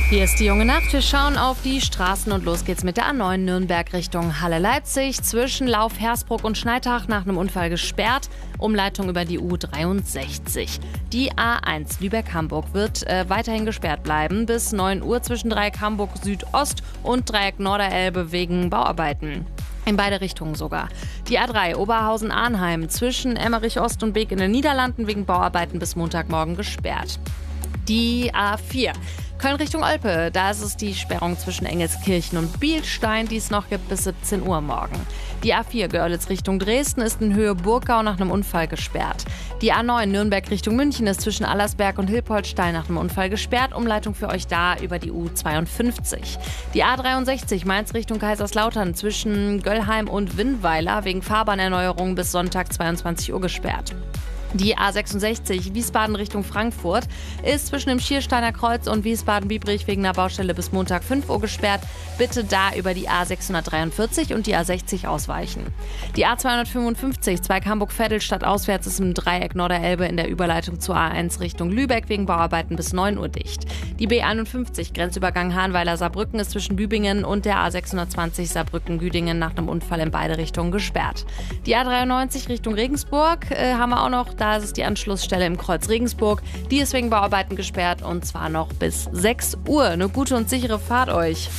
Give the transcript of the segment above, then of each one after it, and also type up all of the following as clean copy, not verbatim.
Hier ist die junge Nacht. Wir schauen auf die Straßen und los geht's mit der A9 Nürnberg Richtung Halle-Leipzig. Zwischen Lauf-Hersbruck und Schneitach nach einem Unfall gesperrt. Umleitung über die U63. Die A1 Lübeck-Hamburg wird weiterhin gesperrt bleiben bis 9 Uhr zwischen Dreieck Hamburg Südost und Dreieck Norderelbe wegen Bauarbeiten. In beide Richtungen sogar. Die A3 Oberhausen-Arnheim zwischen Emmerich Ost und Beek in den Niederlanden wegen Bauarbeiten bis Montagmorgen gesperrt. Die A4 Köln Richtung Olpe, da ist es die Sperrung zwischen Engelskirchen und Bielstein, die es noch gibt bis 17 Uhr morgen. Die A4 Görlitz Richtung Dresden ist in Höhe Burgau nach einem Unfall gesperrt. Die A9 Nürnberg Richtung München ist zwischen Allersberg und Hilpoltstein nach einem Unfall gesperrt. Umleitung für euch da über die U52. Die A63 Mainz Richtung Kaiserslautern zwischen Göllheim und Winnweiler wegen Fahrbahnerneuerung bis Sonntag 22 Uhr gesperrt. Die A66 Wiesbaden Richtung Frankfurt ist zwischen dem Schiersteiner Kreuz und Wiesbaden-Biebrich wegen einer Baustelle bis Montag 5 Uhr gesperrt. Bitte da über die A643 und die A60 ausweichen. Die A255 Zweig Hamburg-Vettelstadt auswärts ist im Dreieck Norderelbe in der Überleitung zur A1 Richtung Lübeck wegen Bauarbeiten bis 9 Uhr dicht. Die B51 Grenzübergang Hahnweiler-Saarbrücken ist zwischen Bübingen und der A620 Saarbrücken-Güdingen nach einem Unfall in beide Richtungen gesperrt. Die A93 Richtung Regensburg haben wir auch noch. Da ist es die Anschlussstelle im Kreuz Regensburg. Die ist wegen Bauarbeiten gesperrt und zwar noch bis 6 Uhr. Eine gute und sichere Fahrt euch.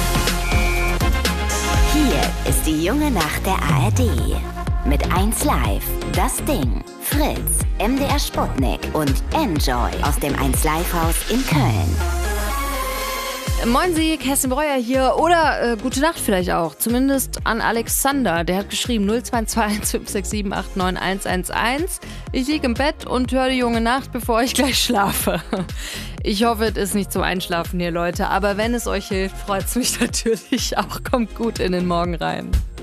Hier ist die junge Nacht der ARD. Mit 1 Live, Das Ding, Fritz, MDR Sputnik und Enjoy aus dem 1 Live Haus in Köln. Moin Sie, Kerstin Breuer hier oder gute Nacht vielleicht auch, zumindest an Alexander, der hat geschrieben 0221 567 89111. Ich liege im Bett und höre die junge Nacht, bevor ich gleich schlafe. Ich hoffe, es ist nicht zum Einschlafen hier, Leute, aber wenn es euch hilft, freut es mich natürlich auch. Kommt gut in den Morgen rein.